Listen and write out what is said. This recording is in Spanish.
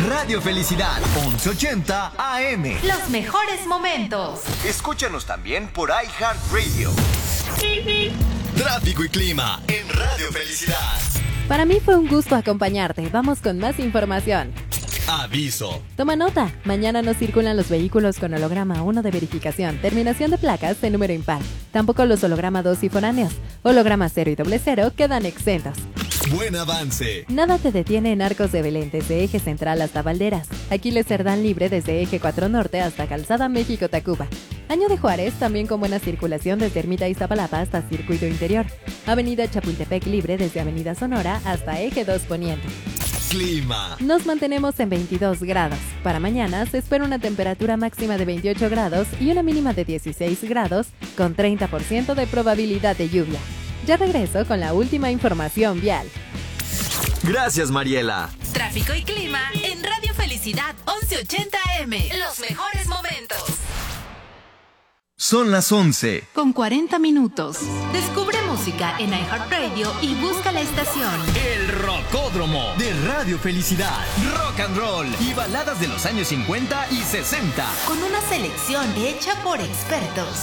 Radio Felicidad, 1180 AM. Los mejores momentos. Escúchanos también por iHeartRadio. Tráfico y clima en Radio Felicidad. Para mí fue un gusto acompañarte. Vamos con más información. Aviso. Toma nota, mañana no circulan los vehículos con holograma 1 de verificación, terminación de placas de número impar. Tampoco los holograma 2 y foráneos. Holograma 0 y 00 quedan exentos. Buen avance. Nada te detiene en Arcos de Belén desde Eje Central hasta Valderas. Aquiles Cerdán libre desde Eje 4 Norte hasta Calzada México-Tacuba. Año de Juárez también con buena circulación desde Ermita Iztapalapa hasta Circuito Interior. Avenida Chapultepec libre desde Avenida Sonora hasta Eje 2 Poniente. Clima. Nos mantenemos en 22 grados. Para mañana se espera una temperatura máxima de 28 grados y una mínima de 16 grados con 30% de probabilidad de lluvia. Ya regreso con la última información vial. Gracias, Mariela. Tráfico y clima en Radio Felicidad 1180 AM. Los mejores momentos. Son las 11. Con 40 minutos. Descubre música en iHeartRadio y busca la estación. El Rocódromo de Radio Felicidad. Rock and roll y baladas de los años 50 y 60. Con una selección hecha por expertos.